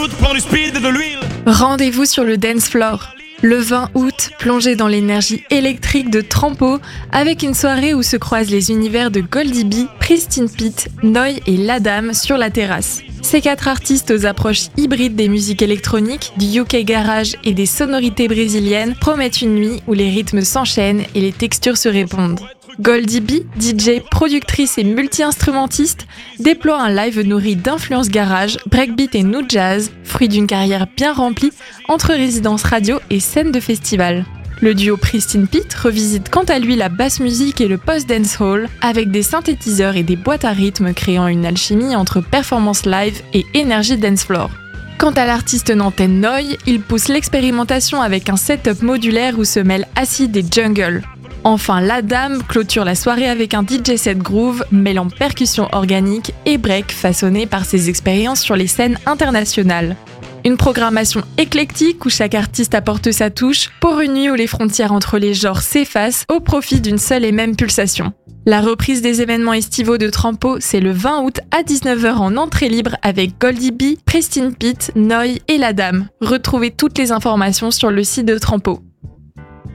Prends du speed et de l'huile. Rendez-vous sur le dance floor. Le 20 août, plongez dans l'énergie électrique de Trampo avec une soirée où se croisent les univers de Goldie B, Pristine Pete, Noi et Ladam sur la terrasse. Ces 4 artistes aux approches hybrides des musiques électroniques, du UK garage et des sonorités brésiliennes promettent une nuit où les rythmes s'enchaînent et les textures se répondent. Goldie B, DJ, productrice et multi-instrumentiste, déploie un live nourri d'influences garage, breakbeat et nu jazz, fruit d'une carrière bien remplie entre résidences radio et scènes de festival. Le duo Pristine Pete revisite quant à lui la basse musique et le post-dancehall avec des synthétiseurs et des boîtes à rythme créant une alchimie entre performance live et énergie dancefloor. Quant à l'artiste nantais Noi, il pousse l'expérimentation avec un setup modulaire où se mêlent acid et jungle. Enfin, Ladam clôture la soirée avec un DJ set groove mêlant percussion organique et break façonné par ses expériences sur les scènes internationales. Une programmation éclectique où chaque artiste apporte sa touche pour une nuit où les frontières entre les genres s'effacent au profit d'une seule et même pulsation. La reprise des événements estivaux de Trampo, c'est le 20 août à 19h en entrée libre avec Goldie B, Pristine Pete, Noi et Ladam. Retrouvez toutes les informations sur le site de Trampo.